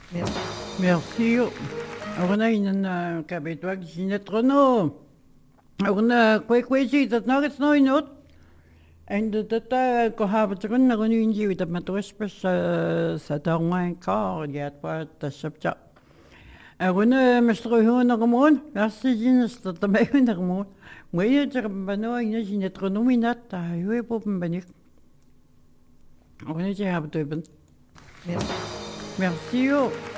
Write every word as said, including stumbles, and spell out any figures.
Merci. Merci. Orna inan kabitwag sinetrono. Orna kwekweji dat nagets no inot. En dat dat ko habatron na kunu inji wit matwas pas sa tawngan ka yat pa tasapcha. Orna mestro ho na gamon. Lasi jinas dat tamay na gamon. Ngayon sa bano ina sinetrono minat tayo po pambanik. Orna siya habatwen. Merci. Merci.